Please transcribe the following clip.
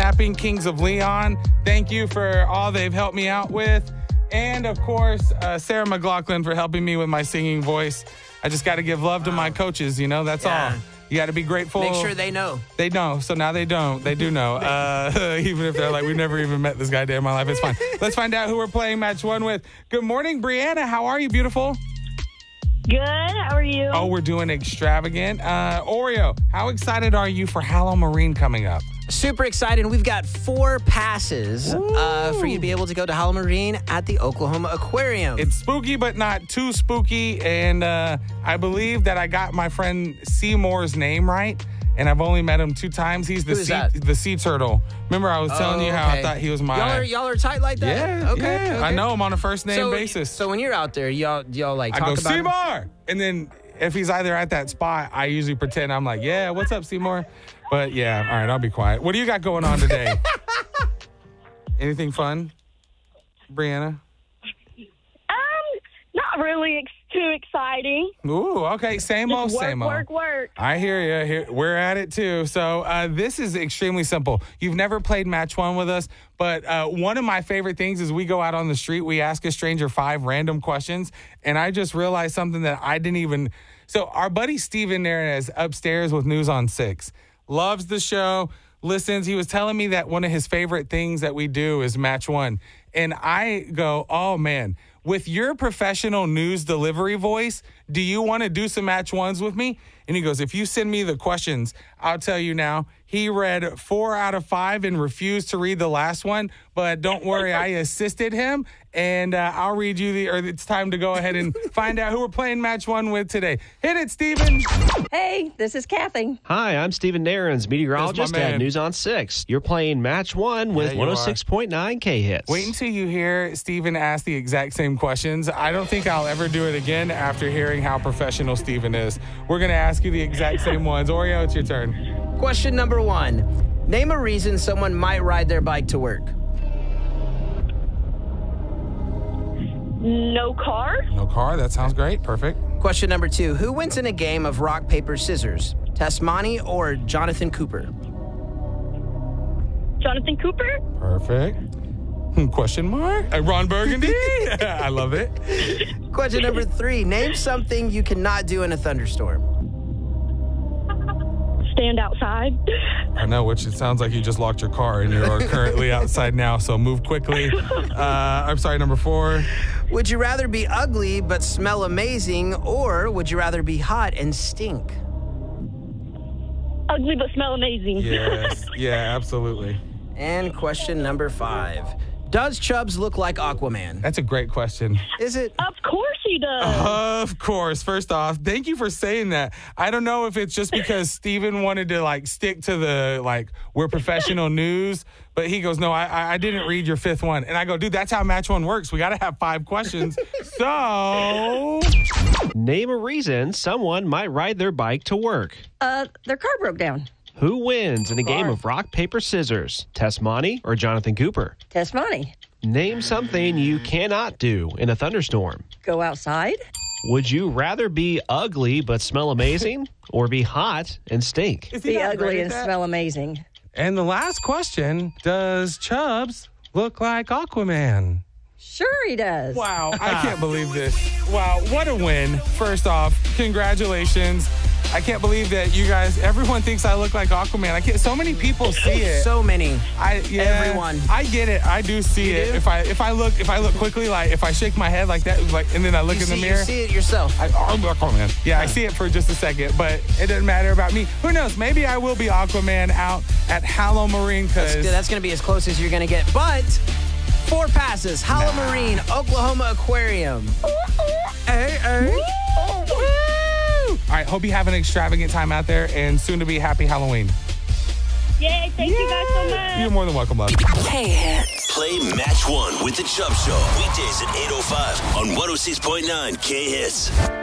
Kidnapping, Kings of Leon. Thank you for all they've helped me out with. And, of course, Sarah McLaughlin for helping me with my singing voice. I just got to give love to my coaches, that's all. You got to be grateful. Make sure they know. They know. So now they don't. They do know. Even if they're like, we've never even met this guy a day in my life. It's fine. Let's find out who we're playing match one with. Good morning, Brianna. How are you, beautiful? Good. How are you? Oh, we're doing extravagant. Oreo, how excited are you for Hallow Marine coming up? Super excited. We've got 4 passes for you to be able to go to Hallow Marine at the Oklahoma Aquarium. It's spooky, but not too spooky. And I believe that I got my friend Seymour's name right. And I've only met him 2 times. He's the sea turtle. Remember, I was telling you how I thought he was my... Y'all are tight like that? Yeah, Okay. I know him on a first-name basis. So when you're out there, y'all like talk about... I go, Seymour! And then if he's either at that spot, I usually pretend I'm like, yeah, what's up, Seymour? But yeah, all right, I'll be quiet. What do you got going on today? Anything fun, Brianna? Not really too exciting. Ooh, okay. Same old. Work. I hear you. We're at it too. So this is extremely simple. You've never played match one with us, but one of my favorite things is we go out on the street, we ask a stranger 5 random questions, and I just realized something that I didn't even... So our buddy Steven there is upstairs with News on 6. Loves the show, listens. He was telling me that one of his favorite things that we do is match one. And I go, oh, man, with your professional news delivery voice, do you want to do some match ones with me? And he goes, if you send me the questions, I'll tell you now. He read 4 out of 5 and refused to read the last one. But don't worry, I assisted him. And I'll read you it's time to go ahead and find out who we're playing match one with today. Hit it, Steven. Hey, this is Kathy. Hi, I'm Steven Nairns, meteorologist at News on 6. You're playing match one with 106.9 K-Hits. Wait until you hear Steven ask the exact same questions. I don't think I'll ever do it again after hearing how professional Steven is. We're going to ask you the exact same ones. Oreo, it's your turn. Question number 1. Name a reason someone might ride their bike to work. No car. No car. That sounds great. Perfect. Question number 2. Who wins in a game of rock, paper, scissors? Tess Monty or Jonathan Cooper? Jonathan Cooper. Perfect. Question mark? Ron Burgundy? I love it. Question number 3. Name something you cannot do in a thunderstorm. Stand outside. I know, which it sounds like you just locked your car and you're currently outside now, so move quickly. I'm sorry, number 4. Would you rather be ugly but smell amazing, or would you rather be hot and stink? Ugly but smell amazing. Yes. Yeah, absolutely. And question number 5. Does Chubbs look like Aquaman? That's a great question. Is it? Of course he does. Of course. First off, thank you for saying that. I don't know if it's just because Steven wanted to stick to the we're professional news, but he goes, no, I didn't read your 5th one. And I go, dude, that's how match one works. We got to have 5 questions. So name a reason someone might ride their bike to work. Their car broke down. Who wins in a game of rock, paper, scissors? Tess Monty or Jonathan Cooper? Tess Monty. Name something you cannot do in a thunderstorm. Go outside. Would you rather be ugly but smell amazing or be hot and stink? Be ugly and smell amazing. And the last question, does Chubbs look like Aquaman? Sure he does. Wow, I can't believe this. Wow, what a win. First off, congratulations. I can't believe that you guys, everyone thinks I look like Aquaman. So many people see it. So many. Everyone. I get it. I do see it. If I look quickly, if I shake my head like that, and then I look in the mirror. You see it yourself. I'm Aquaman. Yeah, I see it for just a second, but it doesn't matter about me. Who knows? Maybe I will be Aquaman out at Hallow Marine. That's going to be as close as you're going to get. But 4 passes. Hallow Marine, Oklahoma Aquarium. All right, hope you have an extravagant time out there and soon to be happy Halloween. Yay, thank you guys so much. You're more than welcome, love. K-Hits. Play Match 1 with The Chubb Show. Weekdays at 8:05 on 106.9 K-Hits.